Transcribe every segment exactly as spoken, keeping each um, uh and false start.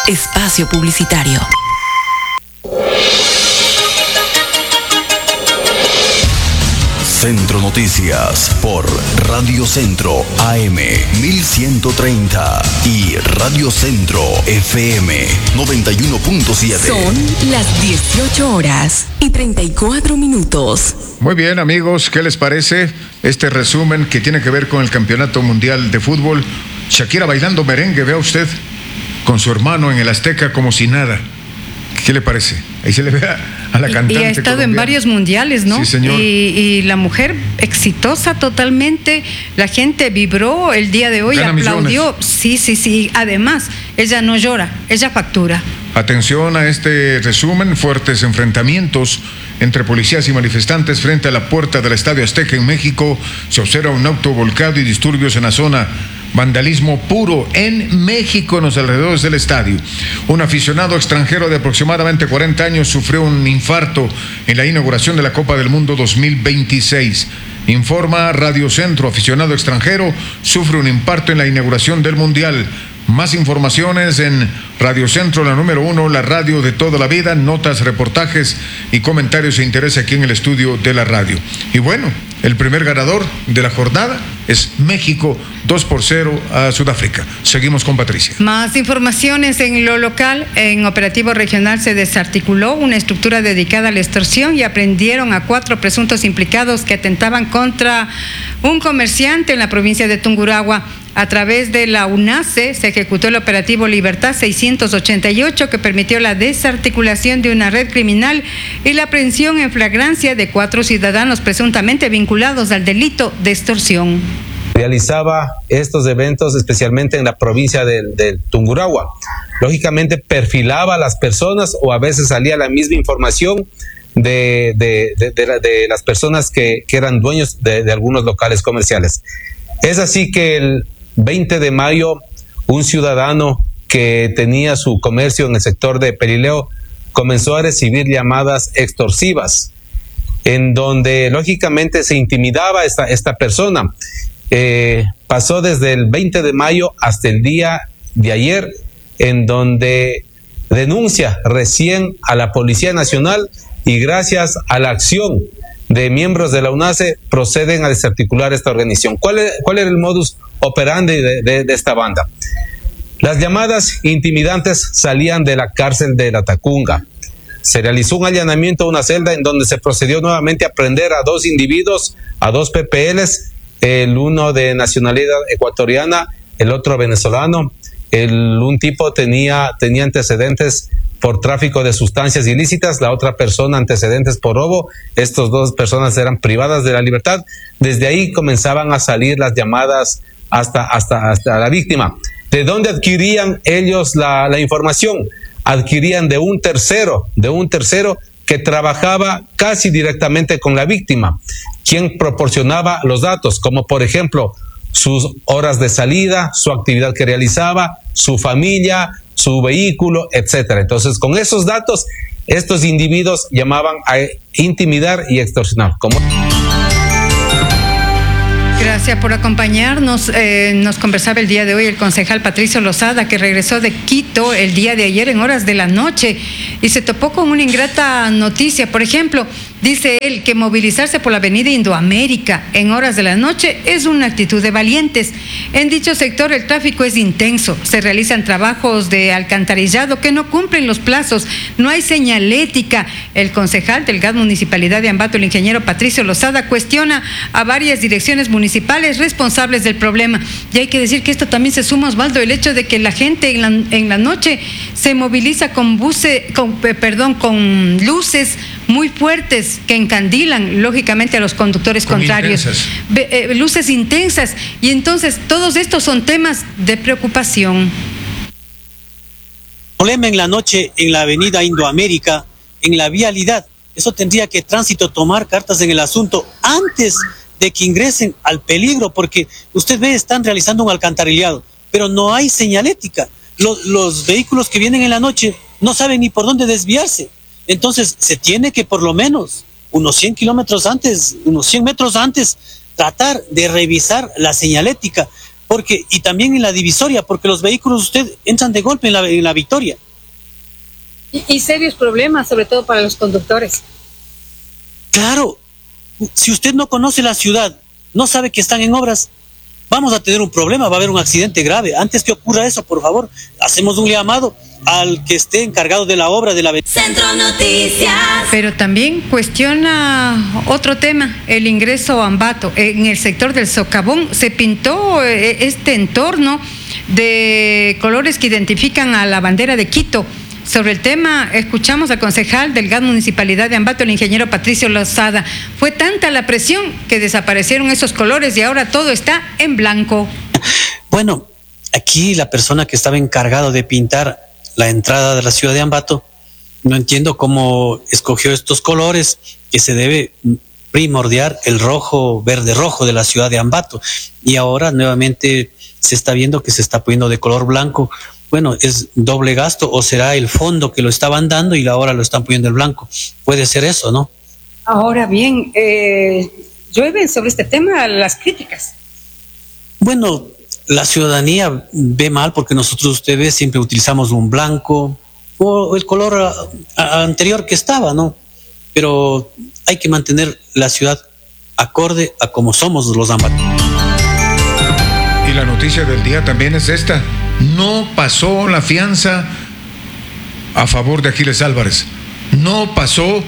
Espacio publicitario. Centro Noticias por Radio Centro A M mil ciento treinta y Radio Centro F M noventa y uno punto siete. Son las dieciocho horas y treinta y cuatro minutos. Muy bien, amigos, ¿qué les parece este resumen que tiene que ver con el Campeonato Mundial de Fútbol? Shakira bailando merengue, vea usted, con su hermano en el Azteca como si nada. ¿Qué le parece? Ahí se le ve a, a la cantante. Y ha estado colombiana en varios mundiales, ¿no? Sí, señor. Y, y la mujer exitosa totalmente. La gente vibró el día de hoy, Gana aplaudió. millones. Sí, sí, sí. Además, ella no llora, ella factura. Atención a este resumen: fuertes enfrentamientos entre policías y manifestantes frente a la puerta del Estadio Azteca en México. Se observa un auto volcado y disturbios en la zona. Vandalismo puro en México, en los alrededores del estadio. Un aficionado extranjero de aproximadamente cuarenta años sufrió un infarto en la inauguración de la Copa del Mundo dos mil veintiséis. Informa Radio Centro, aficionado extranjero sufre un infarto en la inauguración del Mundial. Más informaciones en Radio Centro, la número uno, la radio de toda la vida, notas, reportajes y comentarios de interés aquí en el estudio de la radio. Y bueno, el primer ganador de la jornada es México, dos por cero a Sudáfrica. Seguimos con Patricia. Más informaciones en lo local. En operativo regional se desarticuló una estructura dedicada a la extorsión y aprendieron a cuatro presuntos implicados que atentaban contra un comerciante en la provincia de Tungurahua. A través de la UNACE se ejecutó el operativo Libertad seiscientos ochenta y ocho, que permitió la desarticulación de una red criminal y la aprehensión en flagrancia de cuatro ciudadanos presuntamente vinculados al delito de extorsión. Realizaba estos eventos especialmente en la provincia del, del Tungurahua. Lógicamente perfilaba a las personas, o a veces salía la misma información de, de, de, de, de, de las personas que, que eran dueños de, de algunos locales comerciales. Es así que el veinte de mayo, un ciudadano que tenía su comercio en el sector de Perileo comenzó a recibir llamadas extorsivas, en donde lógicamente se intimidaba esta, esta persona. Eh, pasó desde el veinte de mayo hasta el día de ayer, en donde denuncia recién a la Policía Nacional, y gracias a la acción de miembros de la UNACE proceden a desarticular esta organización. ¿Cuál, es, cuál era el modus operandi de, de, de esta banda? Las llamadas intimidantes salían de la cárcel de La Tacunga. Se realizó un allanamiento a una celda en donde se procedió nuevamente a prender a dos individuos, a dos P P Ls, el uno de nacionalidad ecuatoriana, el otro venezolano. El, un tipo tenía, tenía antecedentes por tráfico de sustancias ilícitas, la otra persona antecedentes por robo. Estas dos personas eran privadas de la libertad. Desde ahí comenzaban a salir las llamadas hasta, hasta, hasta la víctima. ¿De dónde adquirían ellos la, la información? Adquirían de un tercero, de un tercero que trabajaba casi directamente con la víctima, quien proporcionaba los datos, como por ejemplo sus horas de salida, su actividad que realizaba, su familia, su vehículo, etcétera. Entonces, con esos datos, estos individuos llamaban a intimidar y extorsionar. ¿Cómo? Gracias por acompañarnos. Eh, nos conversaba el día de hoy el concejal Patricio Lozada, que regresó de Quito el día de ayer en horas de la noche y se topó con una ingrata noticia. Por ejemplo, dice él que movilizarse por la avenida Indoamérica en horas de la noche es una actitud de valientes. En dicho sector el tráfico es intenso, se realizan trabajos de alcantarillado que no cumplen los plazos, no hay señalética. El concejal del G A D Municipalidad de Ambato, el ingeniero Patricio Lozada, cuestiona a varias direcciones municipales responsables del problema. Y hay que decir que esto también se suma, Osvaldo, el hecho de que la gente en la, en la noche se moviliza con buses, con, perdón, con luces muy fuertes que encandilan lógicamente a los conductores con contrarios, intensas. Eh, luces intensas, y entonces todos estos son temas de preocupación. Problema en la noche en la avenida Indoamérica, en la vialidad. Eso tendría que tránsito tomar cartas en el asunto antes de que ingresen al peligro, porque usted ve, están realizando un alcantarillado, pero no hay señalética. Los, los vehículos que vienen en la noche no saben ni por dónde desviarse. Entonces se tiene que por lo menos unos cien kilómetros antes, unos cien metros antes, tratar de revisar la señalética. porque, y también en la divisoria, porque los vehículos usted entran de golpe en la, en la Victoria. Y, y serios problemas, sobre todo para los conductores. Claro, si usted no conoce la ciudad, no sabe que están en obras, vamos a tener un problema, va a haber un accidente grave. Antes que ocurra eso, por favor, hacemos un llamado al que esté encargado de la obra de la Centro Noticias. Pero también cuestiona otro tema, el ingreso a Ambato. En el sector del Socavón se pintó este entorno de colores que identifican a la bandera de Quito. Sobre el tema, escuchamos al concejal del G A D Municipalidad de Ambato, el ingeniero Patricio Lozada. Fue tanta la presión que desaparecieron esos colores y ahora todo está en blanco. Bueno, aquí la persona que estaba encargado de pintar la entrada de la ciudad de Ambato, no entiendo cómo escogió estos colores, que se debe primordiar el rojo, verde rojo de la ciudad de Ambato. Y ahora nuevamente se está viendo que se está poniendo de color blanco. Bueno, ¿es doble gasto o será el fondo que lo estaban dando y ahora lo están poniendo el blanco? Puede ser eso, ¿no? Ahora bien, eh, llueven sobre este tema las críticas. Bueno, la ciudadanía ve mal porque nosotros, usted ve, siempre utilizamos un blanco o el color a, a, anterior que estaba, ¿no? Pero hay que mantener la ciudad acorde a como somos los ambatoneros. Y la noticia del día también es esta. No pasó la fianza a favor de Aquiles Álvarez. No pasó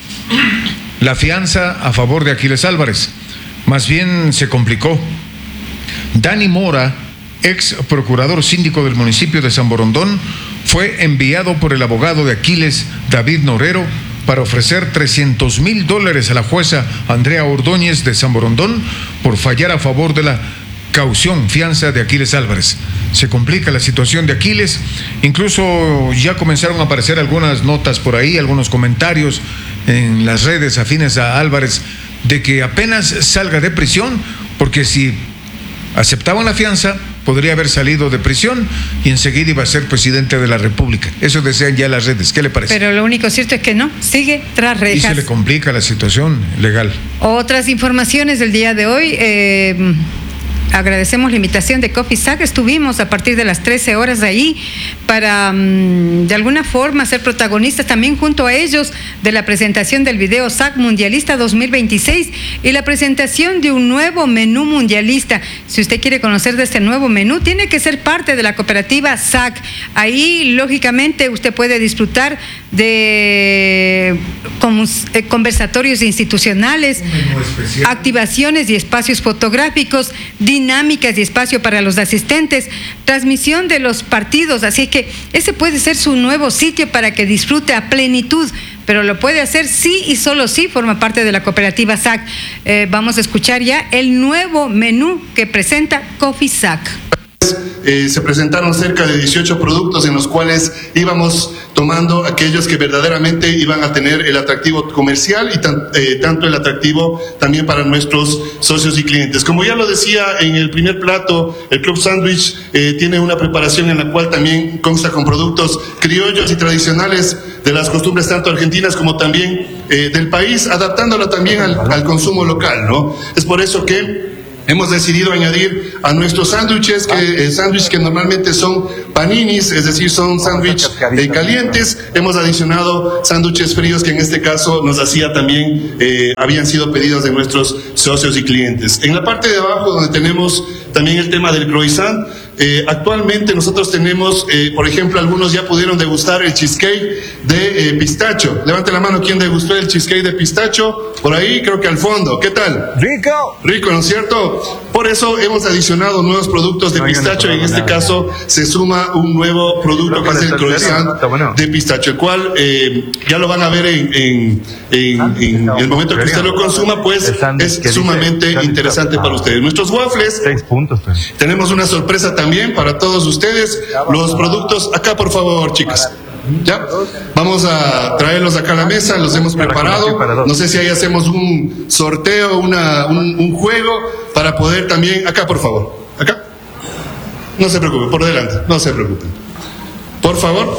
la fianza a favor de Aquiles Álvarez. Más bien se complicó. Dani Mora, ex procurador síndico del municipio de San Borondón, fue enviado por el abogado de Aquiles, David Norero, para ofrecer trescientos mil dólares a la jueza Andrea Ordóñez de San Borondón por fallar a favor de la caución, fianza de Aquiles Álvarez. Se complica la situación de Aquiles, incluso ya comenzaron a aparecer algunas notas por ahí, algunos comentarios en las redes afines a Álvarez, de que apenas salga de prisión, porque si aceptaban la fianza, podría haber salido de prisión y enseguida iba a ser presidente de la República. Eso desean ya las redes. ¿Qué le parece? Pero lo único cierto es que no, sigue tras rejas. Y se le complica la situación legal. Otras informaciones del día de hoy. Eh, agradecemos la invitación de Coffee Sac. Estuvimos a partir de las trece horas ahí para um, de alguna forma ser protagonistas también junto a ellos de la presentación del video S A C Mundialista dos mil veintiséis y la presentación de un nuevo menú mundialista. Si usted quiere conocer de este nuevo menú, tiene que ser parte de la cooperativa S A C. Ahí, lógicamente, usted puede disfrutar de conversatorios institucionales, activaciones y espacios fotográficos, dinámicas y espacio para los asistentes, transmisión de los partidos, así que ese puede ser su nuevo sitio para que disfrute a plenitud, pero lo puede hacer sí y solo sí forma parte de la cooperativa S A C. Eh, vamos a escuchar ya el nuevo menú que presenta Coffee S A C. Eh, se presentaron cerca de dieciocho productos en los cuales íbamos tomando aquellos que verdaderamente iban a tener el atractivo comercial y tan, eh, tanto el atractivo también para nuestros socios y clientes. Como ya lo decía en el primer plato, el Club Sándwich eh, tiene una preparación en la cual también consta con productos criollos y tradicionales de las costumbres tanto argentinas como también eh, del país, adaptándolo también al, al consumo local, ¿no? Es por eso que hemos decidido añadir a nuestros sándwiches, que eh, sándwiches que normalmente son paninis, es decir, son sándwiches eh, calientes. Hemos adicionado sándwiches fríos que en este caso nos hacía también, eh, habían sido pedidos de nuestros socios y clientes. En la parte de abajo, donde tenemos también el tema del croissant, eh, actualmente nosotros tenemos, eh, por ejemplo, algunos ya pudieron degustar el cheesecake de eh, pistacho. Levante la mano quien degustó el cheesecake de pistacho. Por ahí, creo que al fondo. ¿Qué tal? Rico. Rico, ¿no es cierto? Por eso hemos adicionado nuevos productos de no, pistacho. No en este nada. caso se suma un nuevo producto que es el croissant bueno. de pistacho, el cual eh, ya lo van a ver en, en, en, en el momento que usted lo consuma, pues es sumamente interesante para ustedes. Nuestros waffles, seis puntos, pues. Tenemos una sorpresa también para todos ustedes. Los productos, acá por favor, chicas. Ya, vamos a traerlos acá a la mesa, los hemos preparado. No sé si ahí hacemos un sorteo, una, un, un juego para poder también, acá por favor, acá. No se preocupen, por delante, no se preocupen. Por favor.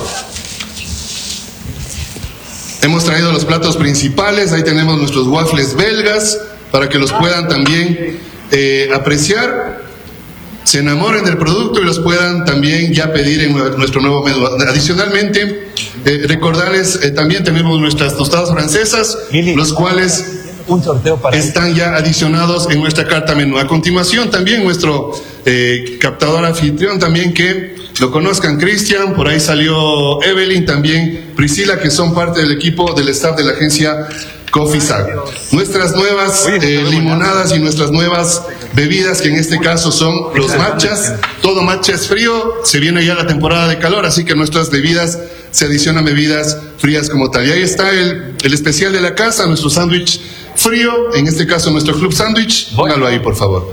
Hemos traído los platos principales, ahí tenemos nuestros waffles belgas para que los puedan también eh, apreciar. se enamoren del producto y los puedan también ya pedir en nuestro nuevo menú. Adicionalmente, eh, recordarles, eh, también tenemos nuestras tostadas francesas, los cuales un sorteo para están ya adicionados en nuestra carta menú. A continuación, también nuestro eh, captador anfitrión, también que lo conozcan, Cristian, por ahí salió Evelyn, también Priscila, que son parte del equipo del staff de la agencia Coffee Sack. Nuestras nuevas eh, limonadas y nuestras nuevas bebidas, que en este caso son los matchas. Todo matcha es frío, se viene ya la temporada de calor, así que nuestras bebidas se adicionan bebidas frías como tal. Y ahí está el, el especial de la casa, nuestro sándwich frío, en este caso nuestro club sándwich. Póngalo ahí, por favor.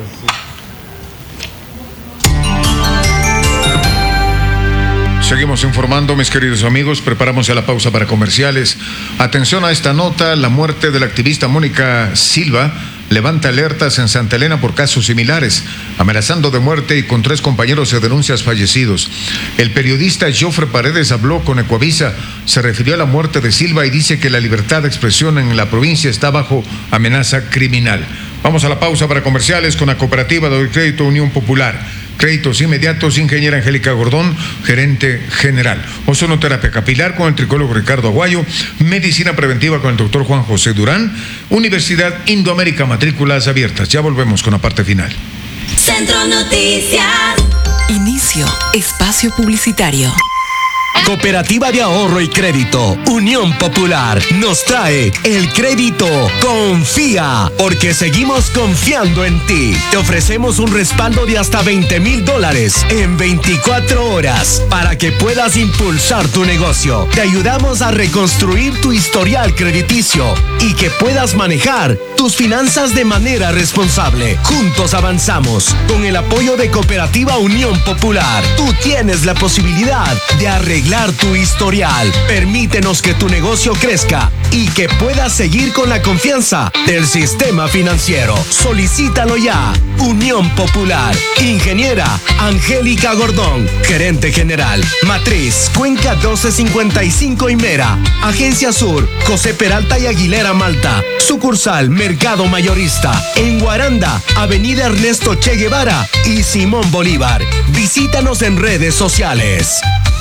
Seguimos informando, mis queridos amigos. Preparamos ya la pausa para comerciales. Atención a esta nota. La muerte de la activista Mónica Silva levanta alertas en Santa Elena por casos similares, amenazando de muerte y con tres compañeros de denuncias fallecidos. El periodista Jofre Paredes habló con Ecuavisa, se refirió a la muerte de Silva y dice que la libertad de expresión en la provincia está bajo amenaza criminal. Vamos a la pausa para comerciales con la cooperativa de Crédito Unión Popular. Créditos inmediatos, ingeniera Angélica Gordón, gerente general. Ozonoterapia capilar con el tricólogo Ricardo Aguayo. Medicina preventiva con el doctor Juan José Durán. Universidad Indoamérica, matrículas abiertas. Ya volvemos con la parte final. Centro Noticias. Inicio espacio publicitario. Cooperativa de Ahorro y Crédito Unión Popular nos trae el crédito Confía, porque seguimos confiando en ti. Te ofrecemos un respaldo de hasta veinte mil dólares en veinticuatro horas para que puedas impulsar tu negocio. Te ayudamos a reconstruir tu historial crediticio y que puedas manejar tus finanzas de manera responsable. Juntos avanzamos con el apoyo de Cooperativa Unión Popular. Tú tienes la posibilidad de arreglar tu historial. Permítenos que tu negocio crezca y que puedas seguir con la confianza del sistema financiero. Solicítalo ya. Unión Popular. Ingeniera Angélica Gordón, gerente general. Matriz Cuenca doce cincuenta y cinco y Mera. Agencia Sur José Peralta y Aguilera Malta. Sucursal Mercado Mayorista en Guaranda, Avenida Ernesto Che Guevara y Simón Bolívar. Visítanos en redes sociales.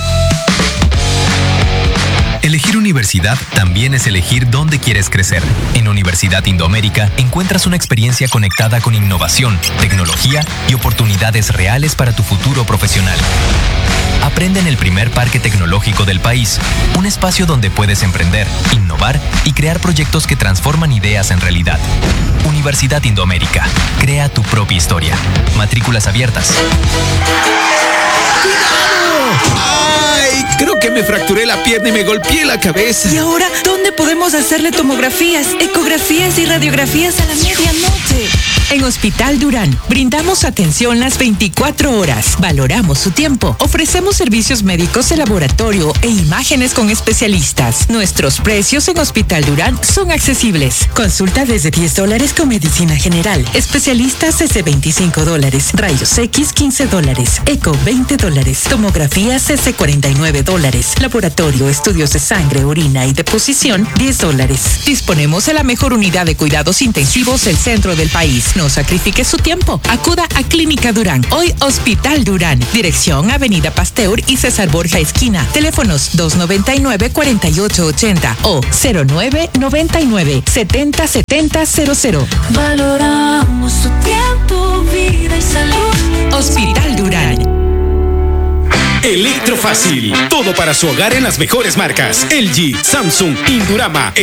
Elegir universidad también es elegir dónde quieres crecer. En Universidad Indoamérica encuentras una experiencia conectada con innovación, tecnología y oportunidades reales para tu futuro profesional. Aprende en el primer parque tecnológico del país, un espacio donde puedes emprender, innovar y crear proyectos que transforman ideas en realidad. Universidad Indoamérica, crea tu propia historia. Matrículas abiertas. ¡Ay! Creo que me fracturé la pierna y me golpeé la cabeza. ¿Y ahora dónde podemos hacerle tomografías, ecografías y radiografías a la medianoche? En Hospital Durán brindamos atención las veinticuatro horas, valoramos su tiempo, ofrecemos servicios médicos de laboratorio e imágenes con especialistas. Nuestros precios en Hospital Durán son accesibles. Consulta desde diez dólares con medicina general, especialistas desde veinticinco dólares, rayos X quince dólares, eco veinte dólares, tomografías desde cuarenta y nueve dólares, laboratorio, estudios de sangre, orina y deposición diez dólares. Disponemos de la mejor unidad de cuidados intensivos del centro del país. No sacrifique su tiempo. Acuda a Clínica Durán. Hoy Hospital Durán. Dirección Avenida Pasteur y César Borja Esquina. Teléfonos dos noventa y nueve, cuarenta y ocho ochenta o cero nueve noventa y nueve, setenta setenta cero cero. Valoramos su tiempo, vida y salud. Hospital Durán. Electrofácil. Todo para su hogar en las mejores marcas. L G, Samsung, Indurama.